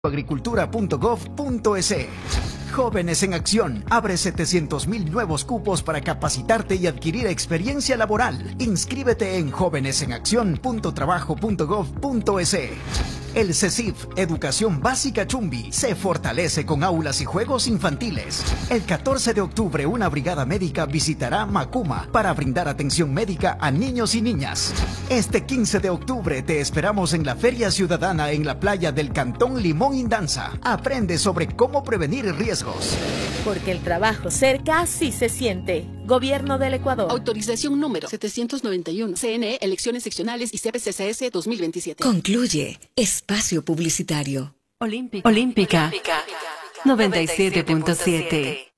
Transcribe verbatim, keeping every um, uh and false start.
agricultura punto gov punto es. Jóvenes en Acción abre setecientos mil nuevos cupos para capacitarte y adquirir experiencia laboral. Inscríbete en jóvenes en acción punto trabajo punto gov punto es. El CECIF, Educación Básica Chumbi, se fortalece con aulas y juegos infantiles. El catorce de octubre, una brigada médica visitará Macuma para brindar atención médica a niños y niñas. Este quince de octubre te esperamos en la Feria Ciudadana en la playa del Cantón Limón Indanza. Aprende sobre cómo prevenir riesgos. Porque el trabajo cerca sí se siente. Gobierno del Ecuador. Autorización número setecientos noventa y uno. C N E, Elecciones Seccionales y C P C C S dos mil veintisiete. Concluye Espacio Publicitario. Olímpica. Olímpica. noventa y siete punto siete.